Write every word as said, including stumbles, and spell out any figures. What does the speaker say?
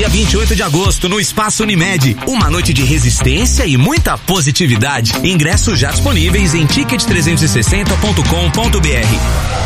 dia vinte e oito de agosto, no Espaço Unimed. Uma noite de resistência e muita positividade. Ingressos já disponíveis em ticket trezentos e sessenta ponto com ponto br.